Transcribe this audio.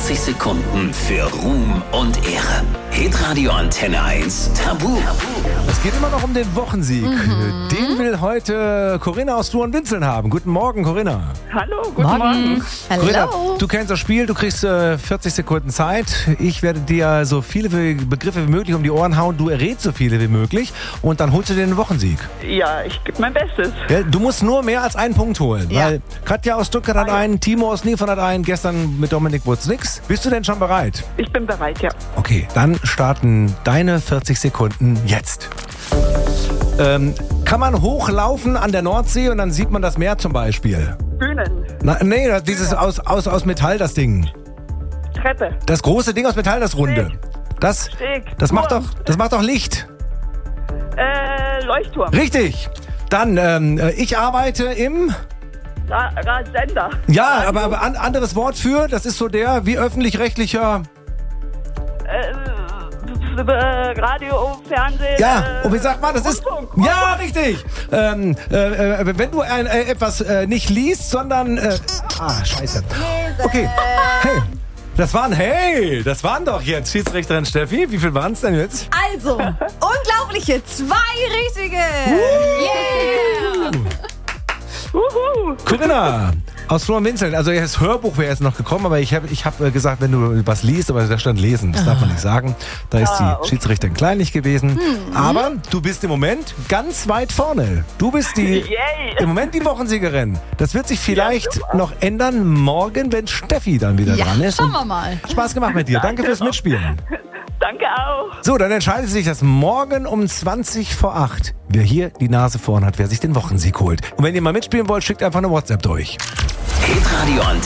40 Sekunden für Ruhm und Ehre. Hitradio Antenne 1 Tabu. Es geht immer noch um den Wochensieg. Den will heute Corinna aus Flurenwinzeln haben. Guten Morgen, Corinna. Hallo, guten Morgen. Corinna, du kennst das Spiel, du kriegst 40 Sekunden Zeit. Ich werde dir so viele Begriffe wie möglich um die Ohren hauen. Du errätst so viele wie möglich und dann holst du dir den Wochensieg. Ja, ich gebe mein Bestes. Ja, du musst nur mehr als einen Punkt holen. Ja. Weil Katja aus Stuttgart hat einen, Timo aus Niefern hat einen, gestern mit Dominik wurde es nix. Bist du denn schon bereit? Ich bin bereit, ja. Okay, dann starten deine 40 Sekunden jetzt. Kann man hochlaufen an der Nordsee und dann sieht man das Meer zum Beispiel? Bühnen, Nee, dieses aus Metall, das Ding. Treppe, Das große Ding aus Metall, das runde. Steg, Das macht Turm, doch Licht. Leuchtturm, Richtig. Dann, ich arbeite im... Sender, Ja, aber anderes Wort für, das ist so der wie öffentlich-rechtlicher... Radio, Fernsehen. Ja, und wie sagt man, das ist... Rundfunk. Ja, richtig. Wenn du etwas nicht liest, sondern... scheiße. Okay, hey. Das waren doch jetzt Schiedsrichterin Steffi. Wie viel waren es denn jetzt? Also, unglaubliche 2 richtige. Yeah! Corinna aus Flurenwinzeln. Also das Hörbuch wäre jetzt noch gekommen, aber ich hab gesagt, wenn du was liest, aber da stand lesen, das darf man nicht sagen. Da ist die Schiedsrichterin kleinlich gewesen. Aber du bist im Moment ganz weit vorne. Du bist im Moment die Wochensiegerin. Das wird sich vielleicht noch ändern morgen, wenn Steffi dann wieder dran ist. Schauen wir mal. Spaß gemacht mit dir. Danke fürs Mitspielen. Danke auch. So, dann entscheidet sich das morgen um 7:20, wer hier die Nase vorn hat, wer sich den Wochensieg holt. Und wenn ihr mal mitspielen wollt, schickt einfach eine WhatsApp durch. Hitradio Antenne